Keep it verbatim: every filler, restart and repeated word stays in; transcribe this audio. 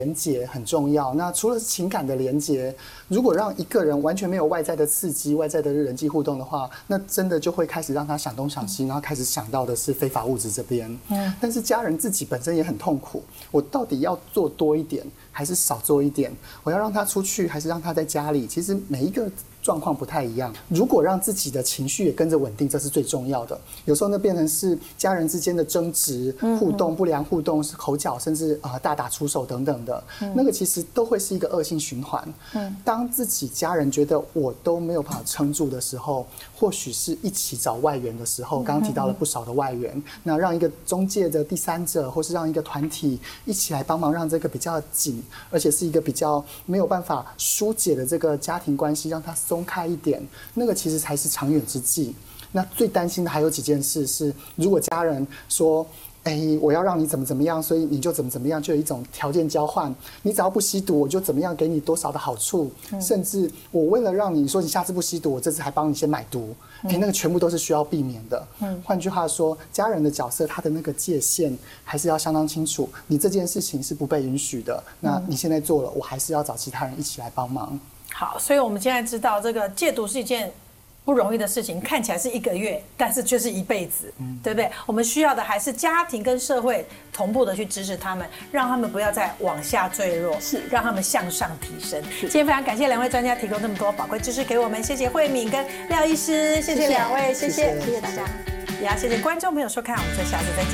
连结很重要。那除了情感的连结，如果让一个人完全没有外在的刺激、外在的人际互动的话，那真的就会开始让他想东想西，然后开始想到的是非法物质这边。嗯，但是家人自己本身也很痛苦，我到底要做多一点，还是少做一点？我要让他出去，还是让他在家里？其实每一个状况不太一样。如果让自己的情绪也跟着稳定，这是最重要的。有时候呢，变成是家人之间的争执、互动、不良互动，是口角，甚至呃大打出手等等的，那个其实都会是一个恶性循环。当自己家人觉得我都没有办法撑住的时候，或许是一起找外援的时候。刚刚提到了不少的外援，那让一个中介的第三者，或是让一个团体一起来帮忙，让这个比较紧，而且是一个比较没有办法疏解的这个家庭关系，让它松开一点，那个其实才是长远之计。那最担心的还有几件事是，如果家人说，哎，我要让你怎么怎么样，所以你就怎么怎么样，就有一种条件交换。你只要不吸毒，我就怎么样给你多少的好处，嗯、甚至我为了让你说你下次不吸毒，我这次还帮你先买毒，哎、嗯，那个全部都是需要避免的。嗯，换句话说，家人的角色他的那个界限还是要相当清楚。你这件事情是不被允许的，那你现在做了，我还是要找其他人一起来帮忙。 好，所以我们现在知道这个戒毒是一件不容易的事情，看起来是一个月，但是却是一辈子，嗯、对不对？我们需要的还是家庭跟社会同步的去支持他们，让他们不要再往下坠落，是让他们向上提升。今天非常感谢两位专家提供这么多宝贵知识给我们，谢谢慧敏跟廖医师，谢谢两位，谢谢，谢谢大家，也要谢谢观众朋友收看，我们就下次再见。